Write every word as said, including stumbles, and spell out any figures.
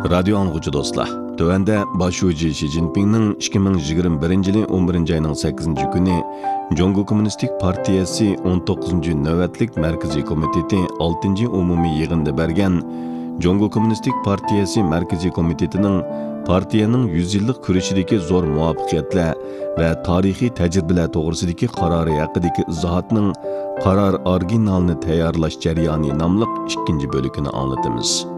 Radio anlıqçı dostlar. Tövəndə başçı Xi Jinping'nin ikki ming yigirma birinchi yili o'n birinchi ayning sakkizinchi kuni Jongo Kommunistik Partiyasi o'n to'qqizinchi navbatlik Markaziy komiteti oltinchi umumiy yig'inda bergan Jongo Kommunistik Partiyasi Markaziy komitetining partiyaning yuz yillik kurashidagi zo'r muvaffaqiyatlar va tarixiy tajribalar to'g'risidagi qarori haqidagi izohatning qaror originalini tayyorlash jarayoni nomli ikkinchi bo'ligini anglatamiz.